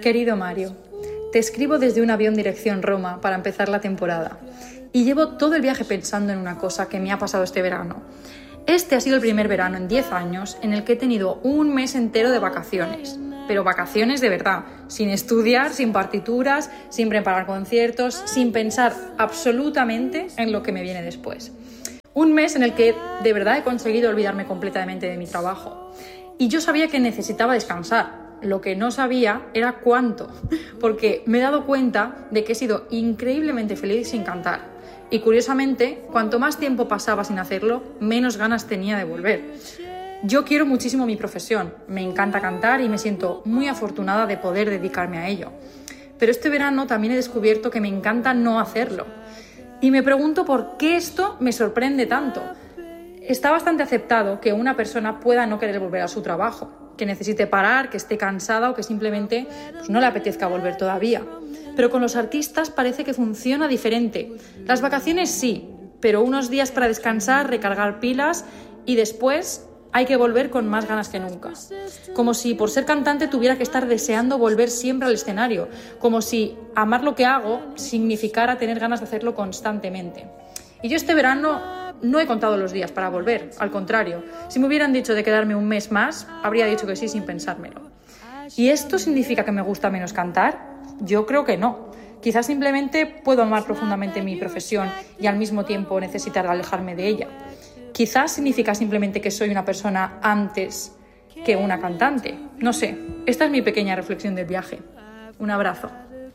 Querido Mario, te escribo desde un avión dirección Roma para empezar la temporada y llevo todo el viaje pensando en una cosa que me ha pasado este verano. Este ha sido el primer verano en 10 años en el que he tenido un mes entero de vacaciones, pero vacaciones de verdad, sin estudiar, sin partituras, sin preparar conciertos, sin pensar absolutamente en lo que me viene después. Un mes en el que de verdad he conseguido olvidarme completamente de mi trabajo. Y yo sabía que necesitaba descansar. Lo que no sabía era cuánto, porque me he dado cuenta de que he sido increíblemente feliz sin cantar. Y curiosamente, cuanto más tiempo pasaba sin hacerlo, menos ganas tenía de volver. Yo quiero muchísimo mi profesión, me encanta cantar y me siento muy afortunada de poder dedicarme a ello. Pero este verano también he descubierto que me encanta no hacerlo. Y me pregunto por qué esto me sorprende tanto. Está bastante aceptado que una persona pueda no querer volver a su trabajo, que necesite parar, que esté cansada o que simplemente no le apetezca volver todavía. Pero con los artistas parece que funciona diferente. Las vacaciones sí, pero unos días para descansar, recargar pilas y después hay que volver con más ganas que nunca. Como si por ser cantante tuviera que estar deseando volver siempre al escenario. Como si amar lo que hago significara tener ganas de hacerlo constantemente. Y yo este verano no he contado los días para volver, al contrario. Si me hubieran dicho de quedarme un mes más, habría dicho que sí sin pensármelo. ¿Y esto significa que me gusta menos cantar? Yo creo que no. Quizás simplemente puedo amar profundamente mi profesión y al mismo tiempo necesitar alejarme de ella. Quizás significa simplemente que soy una persona antes que una cantante. No sé, esta es mi pequeña reflexión del viaje. Un abrazo.